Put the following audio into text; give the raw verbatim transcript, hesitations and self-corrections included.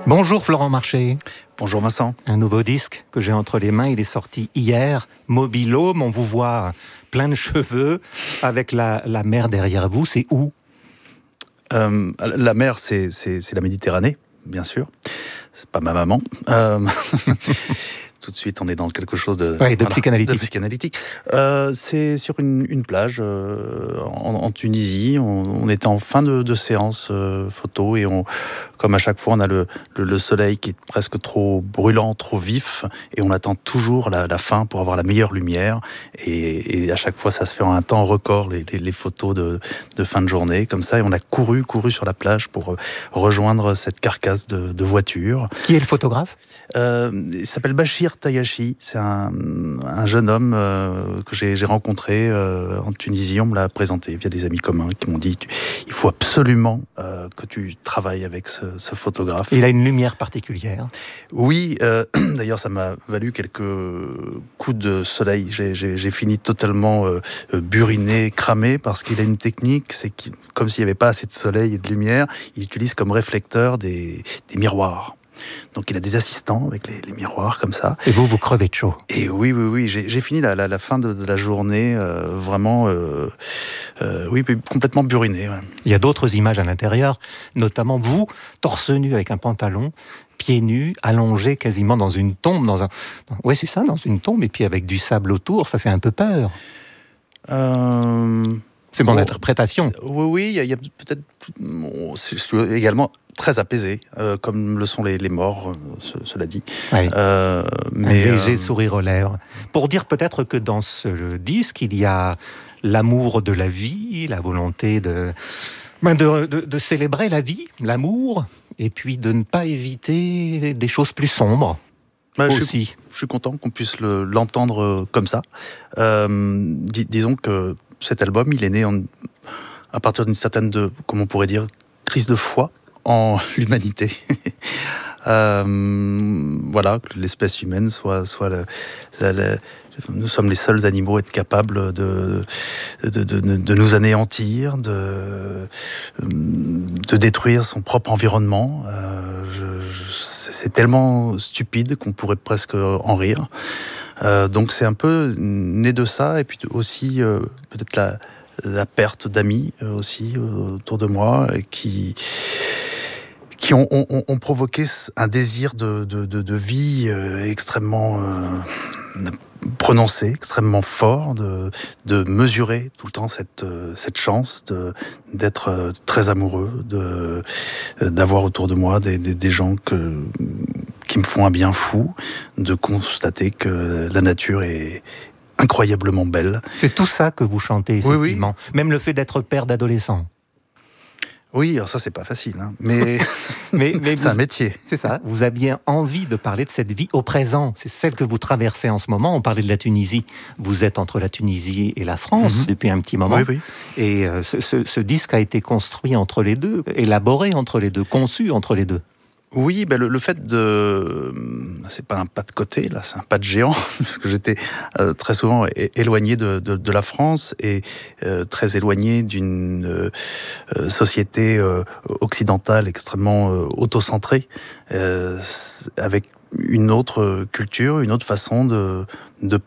Bonjour Florent Marché. Bonjour Vincent. Un nouveau disque que j'ai entre les mains, il est sorti hier. Mobilhome, on vous voit plein de cheveux, avec la, la mer derrière vous, c'est où ? euh, La mer, c'est, c'est, c'est la Méditerranée, bien sûr. C'est pas ma maman. Euh... Tout de suite, on est dans quelque chose de, ouais, de voilà, psychanalytique. De psychanalytique. Euh, c'est sur une, une plage euh, en, en Tunisie. On, on était en fin de, de séance euh, photo et on, comme à chaque fois, on a le, le, le soleil qui est presque trop brûlant, trop vif, et on attend toujours la, la fin pour avoir la meilleure lumière. Et, et à chaque fois, ça se fait en un temps record, les, les, les photos de, de fin de journée, comme ça. Et on a couru, couru sur la plage pour rejoindre cette carcasse de, de voiture. Qui est le photographe ? euh, Il s'appelle Bachir Tayachi, c'est un, un jeune homme euh, que j'ai, j'ai rencontré euh, en Tunisie. On me l'a présenté via des amis communs qui m'ont dit il faut absolument euh, que tu travailles avec ce, ce photographe. Il a une lumière particulière. Oui, euh, d'ailleurs ça m'a valu quelques coups de soleil. J'ai, j'ai, j'ai fini totalement euh, buriné, cramé, parce qu'il a une technique, c'est qu'il, comme s'il n'y avait pas assez de soleil et de lumière, il utilise comme réflecteur des, des miroirs. Donc il a des assistants avec les, les miroirs comme ça. Et vous, vous crevez de chaud. Et oui, oui, oui. J'ai, j'ai fini la, la, la fin de, de la journée euh, vraiment, euh, euh, oui, complètement buriné. Ouais. Il y a d'autres images à l'intérieur, notamment vous, torse nu avec un pantalon, pieds nus, allongé quasiment dans une tombe, dans un, ouais, c'est ça, dans une tombe, et puis avec du sable autour, ça fait un peu peur. Euh... C'est mon oh, interprétation. Oui, oui, il y a, il y a peut-être c'est également très apaisé, euh, comme le sont les, les morts, euh, ce, cela dit. Oui. Euh, mais, un léger euh... sourire aux lèvres. Pour dire peut-être que dans ce disque, il y a l'amour de la vie, la volonté de, de, de, de célébrer la vie, l'amour, et puis de ne pas éviter des choses plus sombres. Bah, aussi. Je suis, je suis content qu'on puisse le, l'entendre comme ça. Euh, dis, disons que cet album, il est né en, à partir d'une certaine, de, comment on pourrait dire, crise de foi en l'humanité. euh, voilà, que l'espèce humaine soit, soit le, la, la, nous sommes les seuls animaux à être capables de, de, de, de, de nous anéantir, de, de détruire son propre environnement. Euh, je, je, c'est tellement stupide qu'on pourrait presque en rire. Euh, donc c'est un peu né de ça, et puis aussi euh, peut-être la, la perte d'amis euh, aussi euh, autour de moi, qui, qui ont, ont, ont provoqué un désir de, de, de, de vie euh, extrêmement euh, prononcé, extrêmement fort, de, de mesurer tout le temps cette, cette chance de, d'être très amoureux, de, d'avoir autour de moi des, des, des gens que, qui me font un bien fou, de constater que la nature est incroyablement belle. C'est tout ça que vous chantez, effectivement. Oui, oui. Même le fait d'être père d'adolescent. Oui, alors ça, c'est pas facile, hein. mais, mais, mais c'est vous, un métier. C'est ça, vous aviez envie de parler de cette vie au présent. C'est celle que vous traversez en ce moment. On parlait de la Tunisie. Vous êtes entre la Tunisie et la France mm-hmm. depuis un petit moment. Oui, oui. Et euh, ce, ce, ce disque a été construit entre les deux, élaboré entre les deux, conçu entre les deux. Oui, ben le, le fait de... C'est pas un pas de côté, là, c'est un pas de géant, parce que j'étais euh, très souvent é- éloigné de, de, de la France et euh, très éloigné d'une euh, société euh, occidentale extrêmement euh, autocentrée, euh, avec une autre culture, une autre façon de, de